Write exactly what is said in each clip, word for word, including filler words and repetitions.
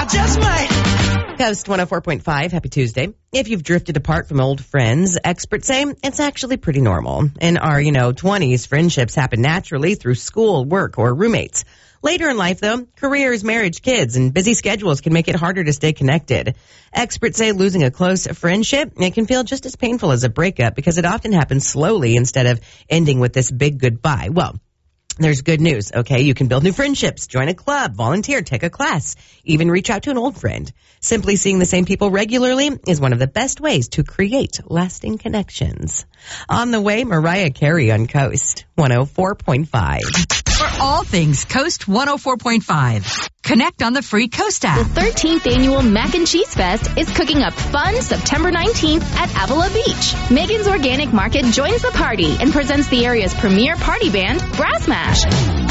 just might. Coast one oh four point five, happy Tuesday. If you've drifted apart from old friends, experts say it's actually pretty normal. In our, you know, twenties, friendships happen naturally through school, work, or roommates. Later in life, though, careers, marriage, kids, and busy schedules can make it harder to stay connected. Experts say losing a close friendship, it can feel just as painful as a breakup because it often happens slowly instead of ending with this big goodbye. Well, there's good news, okay? You can build new friendships, join a club, volunteer, take a class, even reach out to an old friend. Simply seeing the same people regularly is one of the best ways to create lasting connections. On the way, Mariah Carey on Coast one oh four point five. For all things Coast one oh four point five, connect on the free Coast app. The thirteenth Annual Mac and Cheese Fest is cooking up fun September nineteenth at Avila Beach. Megan's Organic Market joins the party and presents the area's premier party band, Brass Mash.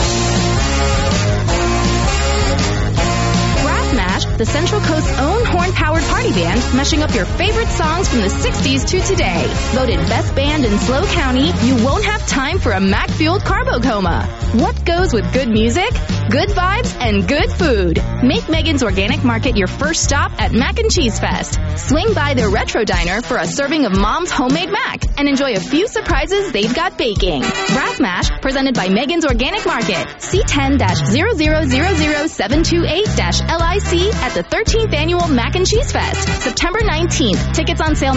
Brass Mash, the Central Coast's own horn-powered party band, mashing up your favorite songs from the sixties to today. Voted best band in SLO County, you won't have time for a Mac-fueled carbo coma. What goes with good music, good vibes, and good food? Make Megan's Organic Market your first stop at Mac and Cheese Fest. Swing by their Retro Diner for a serving of Mom's homemade mac and enjoy a few surprises they've got baking. Brass Mash, presented by Megan's Organic Market. C ten zero zero zero zero seven two eight L I C at the thirteenth Annual Mac and Cheese Fest, September nineteenth. Tickets on sale